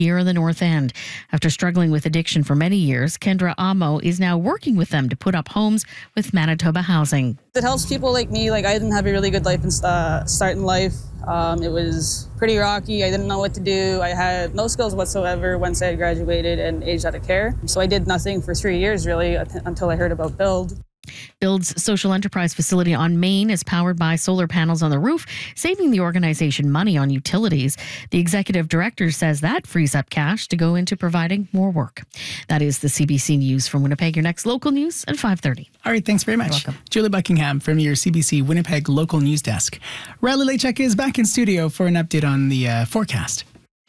here in the North End. After struggling with addiction for many years, Kendra Amo is now working with them to put up homes with Manitoba Housing. It helps people like me. I didn't have a really good life and start in life. It was pretty rocky. I didn't know what to do. I had no skills whatsoever once I had graduated and aged out of care. So I did nothing for 3 years, really, until I heard about Build. Build's social enterprise facility on Main is powered by solar panels on the roof, saving the organization money on utilities. The executive director says that frees up cash to go into providing more work. That is the CBC News from Winnipeg. Your next local news at 5:30. All right, thanks very much. You're welcome. Julie Buckingham from your CBC Winnipeg local news desk. Riley Lechek is back in studio for an update on the forecast.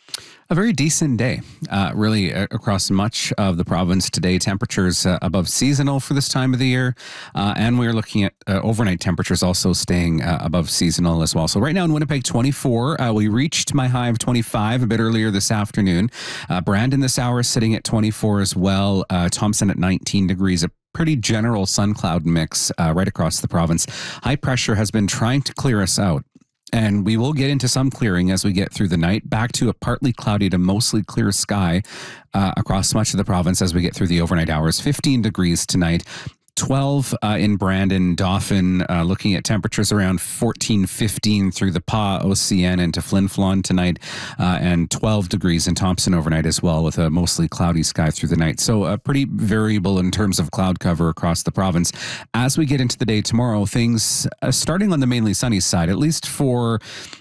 A very decent day, really, across much of the province today. Temperatures above seasonal for this time of the year. And we're looking at overnight temperatures also staying above seasonal as well. So right now in Winnipeg, 24. We reached my high of 25 a bit earlier this afternoon. Brandon this hour is sitting at 24 as well. Thompson at 19 degrees. A pretty general sun cloud mix right across the province. High pressure has been trying to clear us out. And we will get into some clearing as we get through the night, back to a partly cloudy to mostly clear sky across much of the province as we get through the overnight hours. 15 degrees tonight. 12 in Brandon, Dauphin, looking at temperatures around 14, 15 through the Pas, OCN into Flin Flon tonight, and 12 degrees in Thompson overnight as well, with a mostly cloudy sky through the night. So pretty variable in terms of cloud cover across the province. As we get into the day tomorrow, things starting on the mainly sunny side, at least for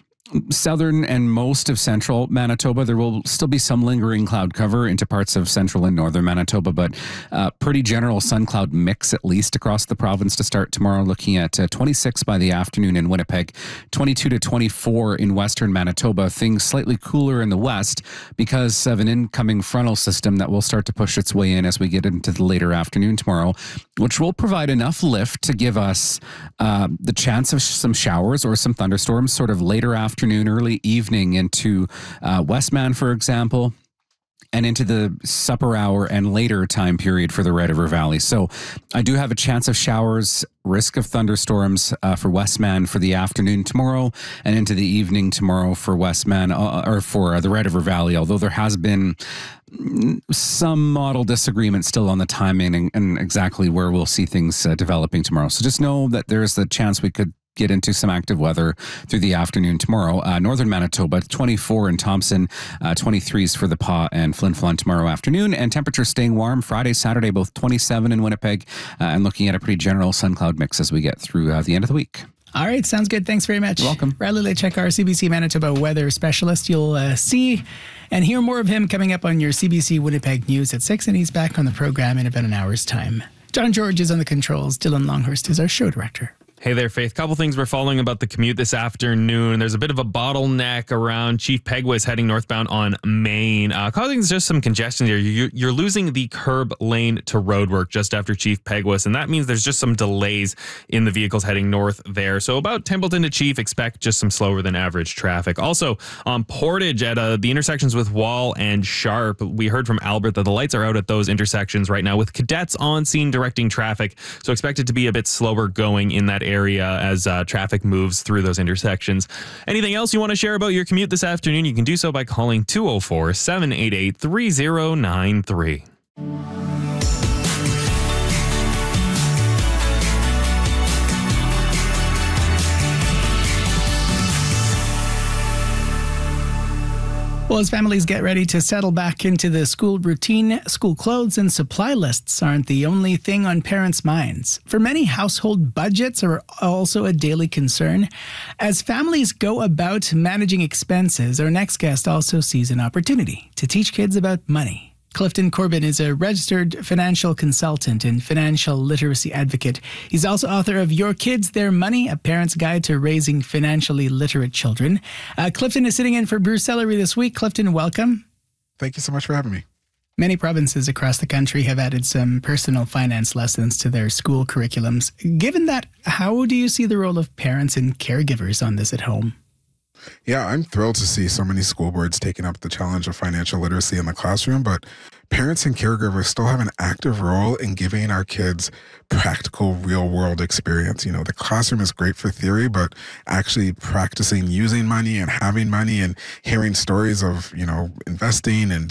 southern and most of central Manitoba. There will still be some lingering cloud cover into parts of central and northern Manitoba, but pretty general sun cloud mix at least across the province to start tomorrow, looking at 26 by the afternoon in Winnipeg, 22 to 24 in western Manitoba. Things slightly cooler in the west because of an incoming frontal system that will start to push its way in as we get into the later afternoon tomorrow, which will provide enough lift to give us the chance of some showers or some thunderstorms sort of later afternoon, early evening into Westman, for example, and into the supper hour and later time period for the Red River Valley. So I do have a chance of showers, risk of thunderstorms for Westman for the afternoon tomorrow and into the evening tomorrow for Westman or for the Red River Valley, although there has been some model disagreement still on the timing and exactly where we'll see things developing tomorrow. So just know that there's the chance we could get into some active weather through the afternoon tomorrow. Northern Manitoba, 24 in Thompson, 23s for the Pas and Flin Flon tomorrow afternoon, and temperatures staying warm Friday, Saturday, both 27 in Winnipeg, and looking at a pretty general sun cloud mix as we get through the end of the week. All right, sounds good. Thanks very much. You're welcome. Riley Lechek, our CBC Manitoba weather specialist. You'll see and hear more of him coming up on your CBC Winnipeg News at 6, and he's back on the program in about an hour's time. John George is on the controls. Dylan Longhurst is our show director. Hey there, Faith. Couple things we're following about the commute this afternoon. There's a bit of a bottleneck around Chief Pegwis heading northbound on Main, causing just some congestion here. You're losing the curb lane to roadwork just after Chief Pegwis, and that means there's just some delays in the vehicles heading north there. So about Templeton to Chief, expect just some slower than average traffic. Also, on Portage at the intersections with Wall and Sharp, we heard from Albert that the lights are out at those intersections right now with cadets on scene directing traffic. So expect it to be a bit slower going in that area as traffic moves through those intersections. Anything else you want to share about your commute this afternoon, you can do so by calling 204-788-3093. Well, as families get ready to settle back into the school routine, school clothes and supply lists aren't the only thing on parents' minds. For many, household budgets are also a daily concern. As families go about managing expenses, our next guest also sees an opportunity to teach kids about money. Clifton Corbin is a registered financial consultant and financial literacy advocate. He's also author of Your Kids, Their Money, A Parent's Guide to Raising Financially Literate Children. Clifton is sitting in for Bruce Sellery this week. Clifton, welcome. Thank you so much for having me. Many provinces across the country have added some personal finance lessons to their school curriculums. Given that, how do you see the role of parents and caregivers on this at home? Yeah, I'm thrilled to see so many school boards taking up the challenge of financial literacy in the classroom, but parents and caregivers still have an active role in giving our kids practical real world experience. The classroom is great for theory, but actually practicing using money and having money and hearing stories of, investing and